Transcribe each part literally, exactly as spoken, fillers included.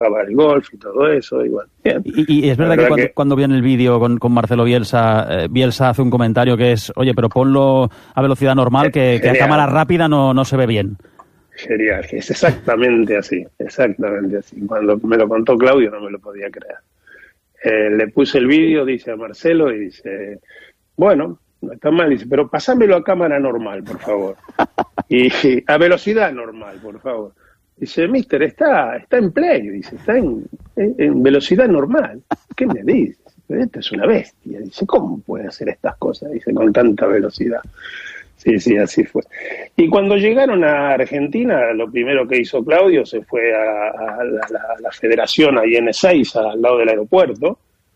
jugaba el golf y todo eso. Y, bueno, bien. y, y es verdad, verdad que, cuando, que cuando viene el vídeo con, con Marcelo Bielsa, eh, Bielsa hace un comentario que es, oye, pero ponlo a velocidad normal, que, que a cámara rápida no, no se ve bien. Genial, es exactamente así, exactamente así. Cuando me lo contó Claudio no me lo podía creer. Eh, le puse el vídeo, dice a Marcelo, y dice, bueno, no está mal, dice, pero pasámelo a cámara normal, por favor. Y, y a velocidad normal, por favor. Dice, mister, está, está en play, dice, está en, en, en velocidad normal. ¿Qué me dice? Esta es una bestia. Dice, ¿cómo puede hacer estas cosas? Dice, con tanta velocidad. Sí, sí, así fue. Y cuando llegaron a Argentina, lo primero que hizo Claudio se fue a, a, la, a la federación ahí en Ezeiza, al lado del aeropuerto,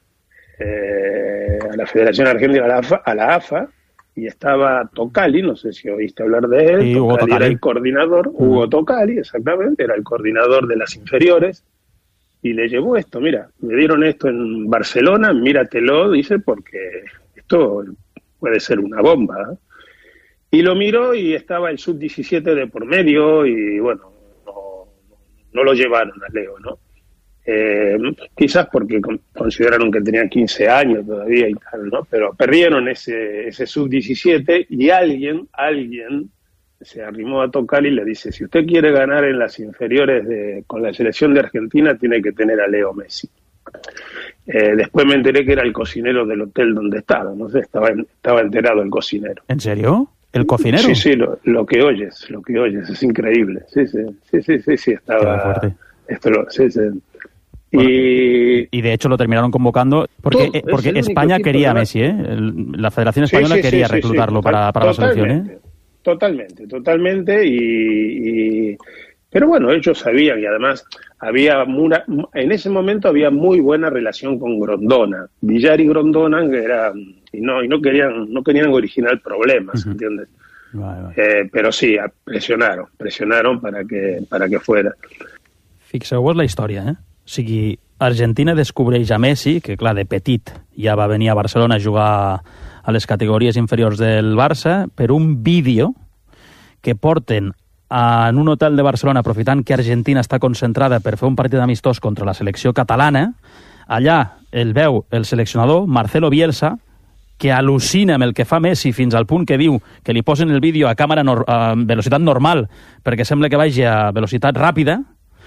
eh, a la Federación Argentina, a la, AFA, a la AFA, y estaba Tocali, no sé si oíste hablar de él, sí, Tocali, Hugo Tocali era el coordinador, uh-huh. Hugo Tocali, exactamente, era el coordinador de las inferiores, y le llevó esto, mira, me dieron esto en Barcelona, míratelo, dice, porque esto puede ser una bomba, ¿eh? Y lo miró y estaba el sub diecisiete de por medio y, bueno, no, no lo llevaron a Leo, ¿no? Eh, quizás porque consideraron que tenía quince años todavía y tal, ¿no? Pero perdieron ese, ese sub diecisiete y alguien, alguien se arrimó a tocar y le dice, si usted quiere ganar en las inferiores de, con la selección de Argentina, tiene que tener a Leo Messi. Eh, después me enteré que era el cocinero del hotel donde estaba, no sé, estaba, estaba enterado el cocinero. ¿En serio? ¿El cocinero? Sí, sí, lo, lo que oyes, lo que oyes, es increíble. Sí, sí, sí, sí, sí, sí estaba... Esto lo, sí, sí. Bueno, y, y de hecho lo terminaron convocando porque, eh, porque España quería a Messi, ¿eh? El, la Federación Española sí, sí, quería sí, reclutarlo sí, sí. para, para la selección, ¿eh? Totalmente, totalmente. Y, y, pero bueno, ellos sabían y además había una, en ese momento había muy buena relación con Grondona. Villar y Grondona que era, y no y no querían no querían originar problemas, uh-huh. ¿Entiendes? Vale, vale. Eh, però sí, pressionaron, pressionaron para que, para que fuera. Fixeu-vos la història, eh? O sigui, Argentina descobreix a Messi, que clar, de petit ja va venir a Barcelona a jugar a les categories inferiors del Barça, per un vídeo que porten en un hotel de Barcelona, aprofitant que Argentina està concentrada per fer un partit amistós contra la selecció catalana. Allà el veu el seleccionador, Marcelo Bielsa, que al·lucina amb el que fa Messi fins al punt que diu que li posen el vídeo a càmera nor- a velocitat normal perquè sembla que vagi a velocitat ràpida.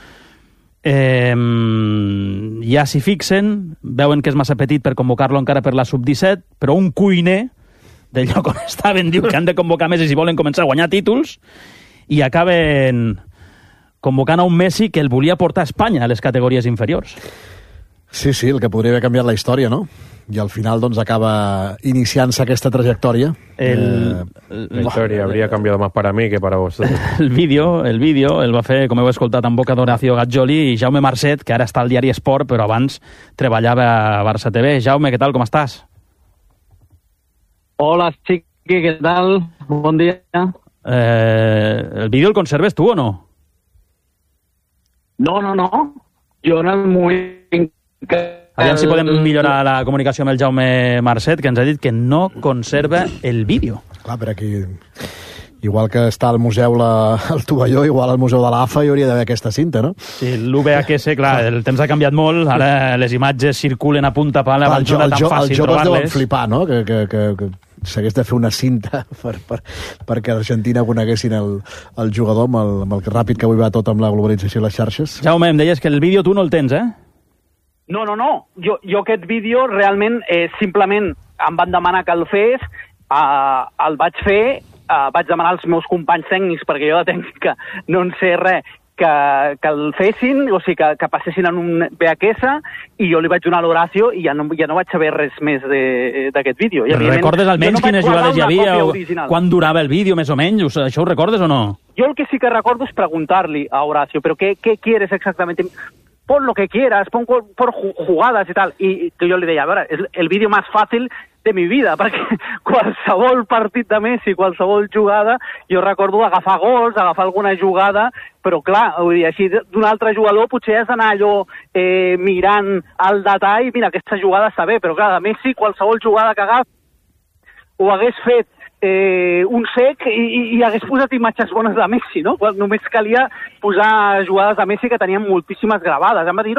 Eh, ja s'hi fixen, veuen que és massa petit per convocar-lo encara per la sub disset, però un cuiner del lloc on estaven diu que han de convocar Messi si volen començar a guanyar títols, i acaben convocant a un Messi que el volia portar a Espanya a les categories inferiors. Sí, sí, el que podria haver canviat la història, no? I al final doncs acaba iniciant-se aquesta trajectòria. El, eh, la història habría cambiado más para mí que para vosotros. El vídeo, el vídeo el va fer, com heu escoltat, en boca d'Horacio Gaggioli i Jaume Marcet, que ara està al diari Esport, però abans treballava a Barça T V. Jaume, què tal, com estàs? Hola, Chiqui, què tal? Bon dia. Eh, el vídeo el conserves tu o no? No, no, no. Jo en el moment que... Aviam si podem millorar la comunicació amb el Jaume Marcet, que ens ha dit que no conserva el vídeo. Clar, per aquí... Igual que està al museu la, el tovalló, igual al museu de l'A F A hi hauria d'haver aquesta cinta, no? Sí, l'U V H S, clar, el temps ha canviat molt, ara les imatges circulen a punta pala, abans no era tan fàcil trobar-les. Els joves deuen flipar, no?, que, que, que, que s'hagués de fer una cinta per, per, perquè Argentina coneguessin el, el jugador amb el, amb el ràpid que avui va tot amb la globalització i les xarxes. Jaume, em deies que el vídeo tu no el tens, eh? No, no, no. Jo, jo aquest vídeo realment eh, simplement em van demanar que el fes, eh, el vaig fer, eh, vaig demanar als meus companys tècnics, perquè jo de tècnica no en sé res, que, que el fessin, o sigui, que, que passessin en un V H S, i jo li vaig donar l'Horacio i ja no, ja no vaig saber res més d'aquest vídeo. I, recordes almenys no quines jugades hi havia, o quan durava el vídeo, més o menys? Això ho recordes o no? Jo el que sí que recordo és preguntar-li a Horacio, però què, què quieres exactament? Pon lo que quieras, pon por jugadas y tal. Y que yo le deia, a veure, és el vídeo més fàcil de mi vida, perquè qualsevol partit de Messi, qualsevol jugada, jo recordo agafar gols, agafar alguna jugada, però clar, vull dir, així d'un altre jugador potser has d'anar allò eh, mirant al detall, mira, aquesta jugada està bé, però clar, de Messi qualsevol jugada que agafés ho hagués fet eh, un sec i, i hagués posat imatges bones de Messi, no? Quan només calia posar jugades de Messi que tenien moltíssimes gravades. Em va dir,